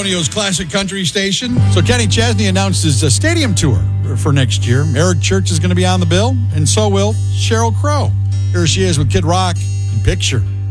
Antonio's classic country station. So Kenny Chesney announced his stadium tour for next year. Eric Church is going to be on the bill, and so will Sheryl Crow. Here she is with Kid Rock in Picture.